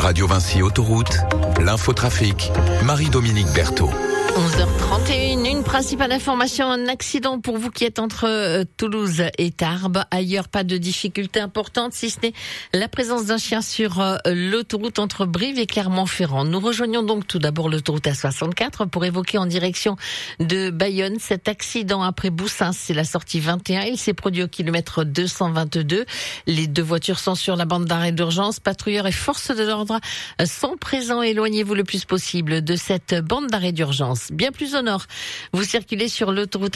Radio Vinci Autoroute, l'infotrafic, Marie-Dominique Berthaud. 11h31, une principale information, un accident pour vous qui êtes entre Toulouse et Tarbes. Ailleurs, pas de difficultés importantes, si ce n'est la présence d'un chien sur l'autoroute entre Brive et Clermont-Ferrand. Nous rejoignons donc tout d'abord l'autoroute A64 pour évoquer en direction de Bayonne cet accident après Boussins. C'est la sortie 21. Il s'est produit au kilomètre 222. Les deux voitures sont sur la bande d'arrêt d'urgence. Patrouilleurs et forces de l'ordre sont présents. Éloignez-vous le plus possible de cette bande d'arrêt d'urgence. Bien plus au nord, vous circulez sur l'autoroute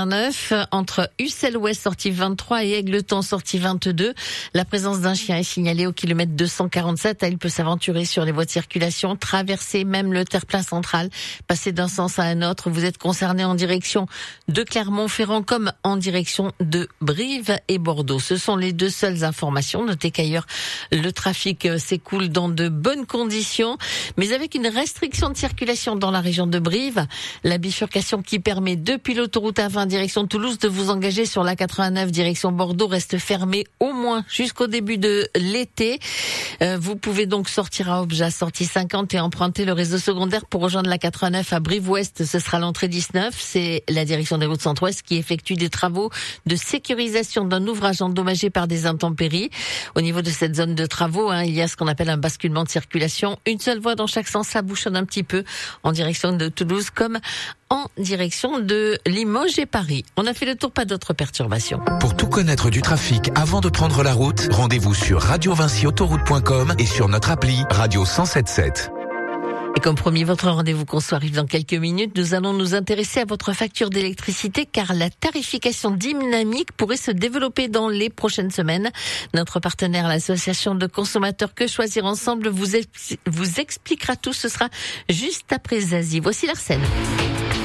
A89 entre Ussel-Ouest sortie 23 et Égletons sortie 22. La présence d'un chien est signalée au kilomètre 247. Il peut s'aventurer sur les voies de circulation, traverser même le terre-plein central, passer d'un sens à un autre. Vous êtes concerné en direction de Clermont-Ferrand comme en direction de Brive et Bordeaux. Ce sont les deux seules informations. Notez qu'ailleurs, le trafic s'écoule dans de bonnes conditions, mais avec une restriction de circulation dans la région de Brive. La bifurcation qui permet depuis l'autoroute A20 direction Toulouse de vous engager sur la 89 direction Bordeaux reste fermée au moins jusqu'au début de l'été. Vous pouvez donc sortir à Obja, sortie 50 et emprunter le réseau secondaire pour rejoindre la 89 à Brive-Ouest. Ce sera l'entrée 19. C'est la direction des routes centre-ouest qui effectue des travaux de sécurisation d'un ouvrage endommagé par des intempéries. Au niveau de cette zone de travaux, il y a ce qu'on appelle un basculement de circulation. Une seule voie dans chaque sens, ça bouchonne un petit peu en direction de Toulouse comme en direction de Limoges et Paris. On a fait le tour, pas d'autres perturbations. Pour tout connaître du trafic avant de prendre la route, rendez-vous sur radiovinciautoroute.com et sur notre appli Radio 107.7. Et comme promis, votre rendez-vous conso arrive dans quelques minutes. Nous allons nous intéresser à votre facture d'électricité car la tarification dynamique pourrait se développer dans les prochaines semaines. Notre partenaire, l'association de consommateurs Que Choisir Ensemble, vous expliquera tout. Ce sera juste après Zazie. Voici l'Arsène.